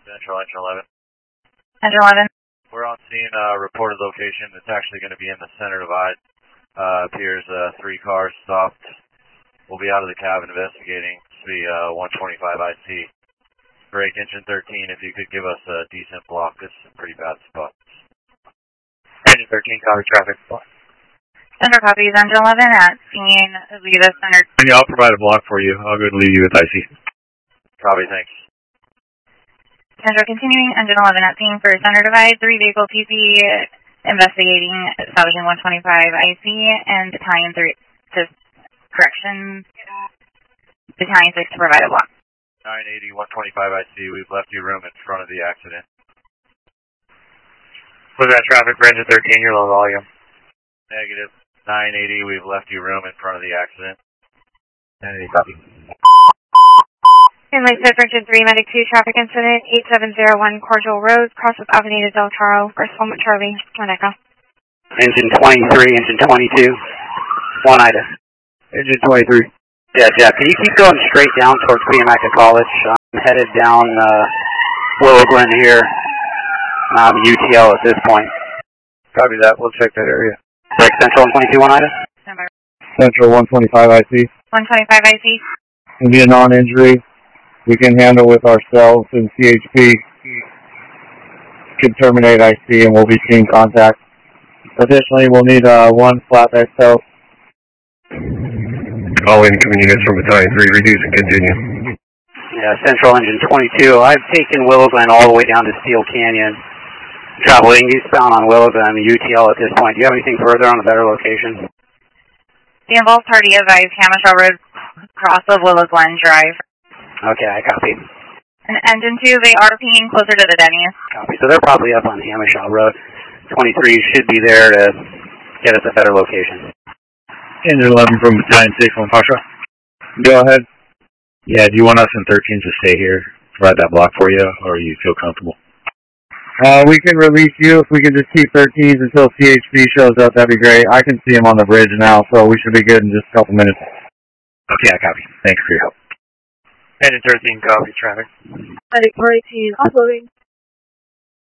Central, Engine 11. Engine 11. We're on scene, reported location. It's actually going to be in the center divide. Appears 3 cars stopped. We'll be out of the cab investigating. It's the 125 IC. Break Engine 13, if you could give us a decent block. This is a pretty bad spot. Engine 13, copy traffic. Center copies, Engine 11 at scene, leave us center. I'll provide a block for you. I'll go to leave you with IC. Copy, thanks. Center continuing, Engine 11 at scene for center divide, 3 vehicle TP investigating, salvaging 125 IC, and Battalion 3 to correction, Battalion 6 to provide a block. 980, 125 IC, we've left you room in front of the accident. Look at that traffic for Engine 13, you're low volume. Negative. 980, we've left you room in front of the accident. 980, copy. Inlay Center Engine 3, Medic 2, traffic incident, 8701 Cordial Road, cross with Avenida Del Toro, first home at Charlie, 1 Echo. Engine 23, Engine 22, 1 Ida. Engine 23. Yeah, Jeff, can you keep going straight down towards Puyamaca College? I'm headed down Willow Glen here, UTL at this point. Copy that, we'll check that area. Break Central 122, 1 Ida. Central 125 IC. 125 IC. It'll be a non-injury. We can handle with ourselves, and CHP can terminate IC, and we'll be seeing contact. Additionally, we'll need 1 flatbed tow. All incoming units from Battalion 3, reduce and continue. Yeah, Central Engine 22. I've taken Willow Glen all the way down to Steel Canyon. Traveling eastbound on Willow Glen, UTL at this point. Do you have anything further on a better location? The involved party advised Hamishaw Road, cross of Willow Glen Drive. Okay, I copy. And Engine 2, they are pinging closer to the Denny's. Copy. So they're probably up on Hamishaw Road. 23 should be there to get us a better location. Engine 11 from Battalion 6 on Pasha. Go ahead. Yeah, do you want us in 13 to stay here, provide that block for you, or you feel comfortable? We can release you if we can just keep 13s until CHP shows up. That'd be great. I can see him on the bridge now, so we should be good in just a couple minutes. Okay, I copy. Thanks for your help. Engine 13, copy traffic. Medic 42, offloading.